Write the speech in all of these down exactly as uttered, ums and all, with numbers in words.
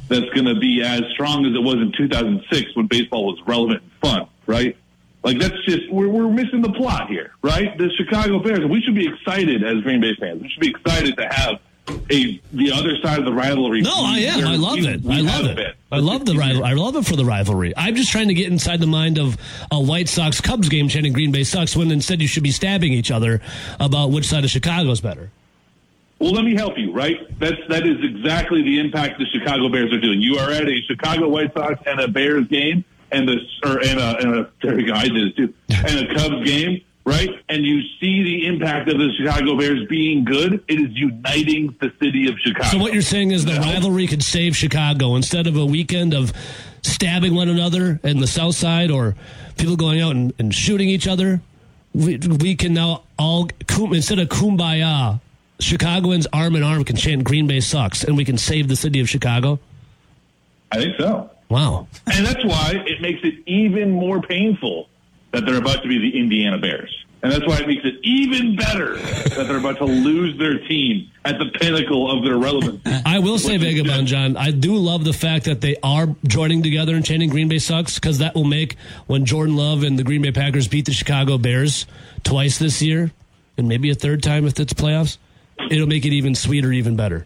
that's going to be as strong as it was in two thousand six when baseball was relevant and fun, right? Like, that's just, we're, we're missing the plot here, right? The Chicago Bears, we should be excited as Green Bay fans. We should be excited to have a the other side of the rivalry. No, I am. I love it. I love it. I love the rival. I love it for the rivalry. I'm just trying to get inside the mind of a White Sox Cubs game chanting Green Bay sucks when instead you should be stabbing each other about which side of Chicago is better. Well, let me help you, right? That's, that is exactly the impact the Chicago Bears are doing. You are at a Chicago White Sox and a Bears game, and the or and a, and a there we go, I did it too, and a Cubs game, right? And you see the impact of the Chicago Bears being good. It is uniting the city of Chicago. So what you're saying is the yeah. rivalry could save Chicago instead of a weekend of stabbing one another in the South Side or people going out and, and shooting each other. We, we can now all, instead of kumbaya, Chicagoans arm in arm can chant Green Bay sucks, and we can save the city of Chicago? I think so. Wow. And that's why it makes it even more painful that they're about to be the Indiana Bears. And that's why it makes it even better that they're about to lose their team at the pinnacle of their relevance. I will say, Vagabond John, I do love the fact that they are joining together and chanting Green Bay sucks, because that will make, when Jordan Love and the Green Bay Packers beat the Chicago Bears twice this year, and maybe a third time if it's playoffs, it'll make it even sweeter, even better.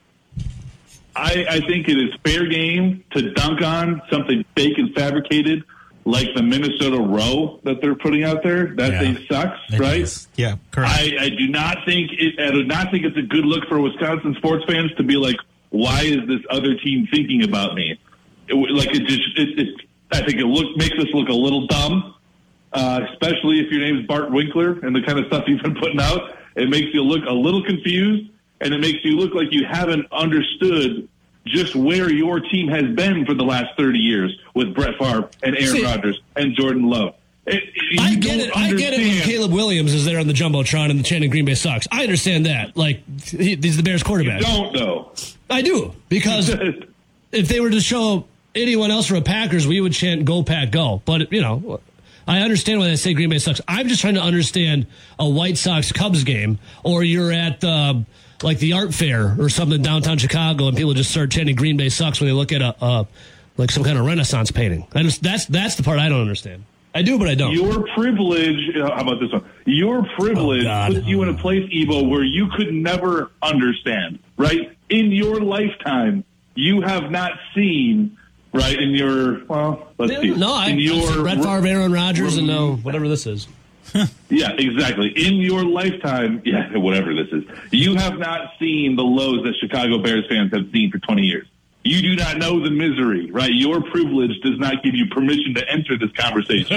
I, I think it is fair game to dunk on something fake and fabricated like the Minnesota row that they're putting out there. That yeah. thing sucks, it right? Is. Yeah, correct. I, I do not think it, I do not think it's a good look for Wisconsin sports fans to be like, why is this other team thinking about me? It, like it just, it, it, I think it look makes us look a little dumb, uh, especially if your name's Bart Winkler and the kind of stuff you've been putting out. It makes you look a little confused, and it makes you look like you haven't understood just where your team has been for the last thirty years with Brett Favre and Aaron See, Rodgers and Jordan Love. It, I get it. I get it when Caleb Williams is there on the Jumbotron and the chanting Green Bay sucks. I understand that. Like, he, he's the Bears quarterback. You don't, though. I do. Because if they were to show anyone else for a Packers, we would chant Go Pack Go. But, you know, I understand why they say Green Bay sucks. I'm just trying to understand a White Sox Cubs game, or you're at uh, like the art fair or something downtown Chicago, and people just start chanting Green Bay sucks when they look at a uh, like some kind of Renaissance painting. I just that's that's the part I don't understand. I do, but I don't. Your privilege. Uh, how about this one? Your privilege oh, puts you in a place, Evo, where you could never understand. Right in your lifetime, you have not seen. Right, in your, well, let's yeah, see. No, I, in your, I Brett Favre, Aaron Rodgers, and no, whatever this is. Yeah, exactly. In your lifetime, yeah, whatever this is, you have not seen the lows that Chicago Bears fans have seen for twenty years. You do not know the misery, right? Your privilege does not give you permission to enter this conversation.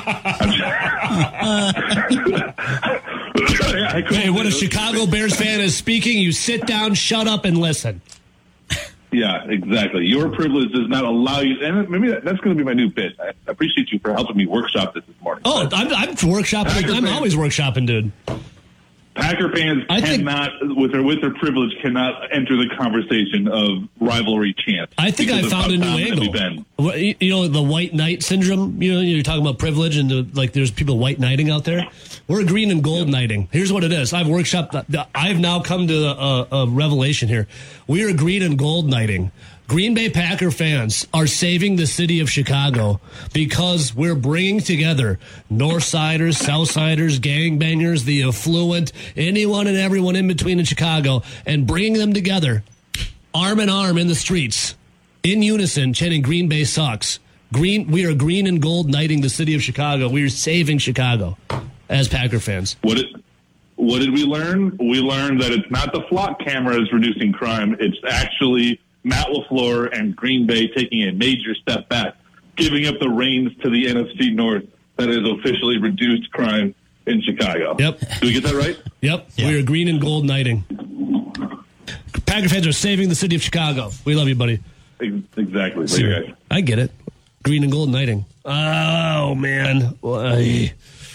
Hey, when a Chicago Bears fan is speaking, you sit down, shut up, and listen. Yeah, exactly. Your privilege does not allow you, and maybe that, that's going to be my new bit. I appreciate you for helping me workshop this this morning. Oh, I'm, I'm workshopping. Packer I'm fans, always workshopping, dude. Packer fans I cannot, think, with their with their privilege, cannot enter the conversation of rivalry chants. I think I found a new angle. You know, the white knight syndrome. You know, you're talking about privilege, and the, like, there's people white knighting out there. We're green and gold knighting. Here's what it is. I've workshopped. I've now come to a, a revelation here. We are green and gold knighting. Green Bay Packer fans are saving the city of Chicago because we're bringing together Northsiders, Southsiders, gangbangers, the affluent, anyone and everyone in between in Chicago, and bringing them together arm in arm in the streets in unison, chanting Green Bay sucks. Green, we are green and gold knighting the city of Chicago. We are saving Chicago as Packer fans. What did, what did we learn? We learned that it's not the flock cameras reducing crime. It's actually Matt LaFleur and Green Bay taking a major step back, giving up the reins to the N F C North that has officially reduced crime in Chicago. Yep. Did we get that right? Yep. Yeah. We are green and gold knighting. Packer fans are saving the city of Chicago. We love you, buddy. Exactly. Later, I get it. Green and gold knighting. Oh, man. Why?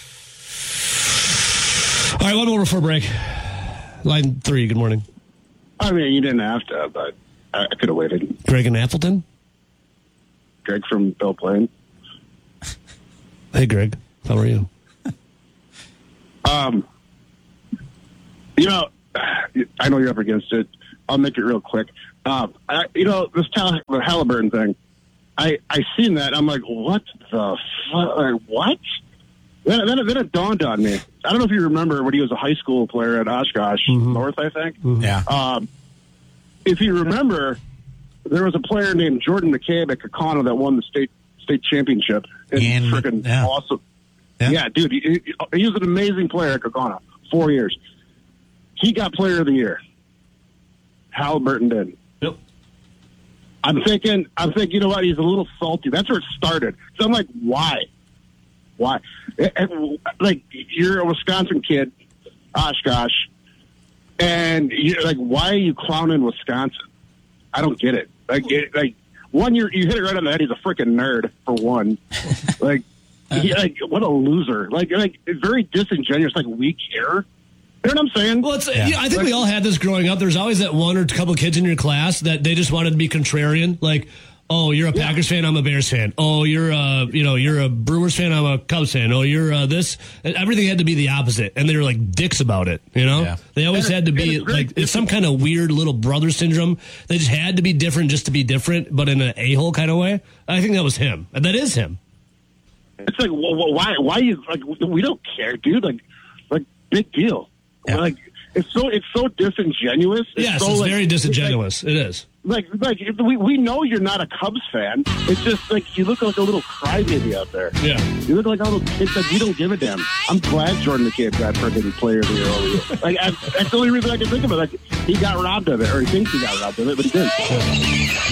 All right, one more before break. Line three, good morning. I mean, you didn't have to, but I could have waited. Greg in Appleton? Greg from Bill Plain. Hey, Greg. How are you? Um, you know, I know you're up against it. I'll make it real quick. Uh, I, you know, this Tal- the Halliburton thing, I, I seen that. I'm like, what the fuck? What? Then, then, then it dawned on me. I don't know if you remember when he was a high school player at Oshkosh mm-hmm. North, I think. Mm-hmm. Yeah. Um, if you remember, there was a player named Jordan McCabe at Kaukauna that won the state state championship. It's freaking yeah. awesome. Yeah, yeah dude, he, he was an amazing player at Kaukauna. Four years. He got player of the year. Halliburton did. Yep. I'm thinking, I'm thinking, you know what? He's a little salty. That's where it started. So I'm like, why? Why? It, it, like, you're a Wisconsin kid, Oshkosh, and you're like, why are you clowning Wisconsin? I don't get it. Like, it, like one, you you hit it right on the head. He's a freaking nerd, for one. like, he, like, what a loser. Like, like very disingenuous. Like, we care. You know what I'm saying? Well, it's, yeah. Yeah, I think like, we all had this growing up. There's always that one or couple kids in your class that they just wanted to be contrarian. Like, oh, you're a yeah. Packers fan, I'm a Bears fan. Oh, you're a, you know, you're a Brewers fan, I'm a Cubs fan. Oh, you're uh, this. Everything had to be the opposite, and they were like dicks about it. You know, yeah. they always had to be it's like it's some kind of weird little brother syndrome. They just had to be different just to be different, but in an a-hole kind of way. I think that was him, and that is him. It's like, well, why? Why you like? We don't care, dude. Like, like big deal. Yeah. Like it's so it's so disingenuous. It's yes, so, it's like, very disingenuous. Like, it is. Like, like we we know you're not a Cubs fan. It's just like you look like a little crybaby out there. Yeah, you look like a little kid that you don't give a damn. I'm glad Jordan McCabe got freaking player of the year over here. Like I, that's the only reason I can think of it. Like he got robbed of it, or he thinks he got robbed of it, but he didn't.